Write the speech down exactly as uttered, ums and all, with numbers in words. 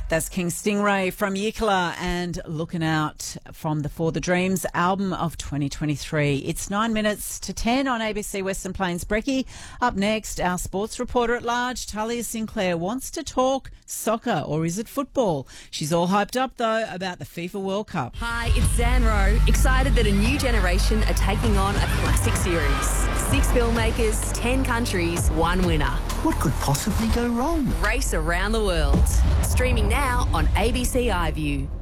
That's King Stingray from Yikala and Looking Out from the For the Dreams album of twenty twenty-three. It's nine minutes to ten on A B C Western Plains Brekkie. Up next, our sports reporter at large, Talia Sinclair, wants to talk soccer, or is it football? She's all hyped up, though, about the FIFA World Cup. Hi, it's Zan Rowe, excited that a new generation are taking on a classic series. Six filmmakers, ten countries, one winner. What could possibly go wrong? Race around the world. Streaming now on A B C iView.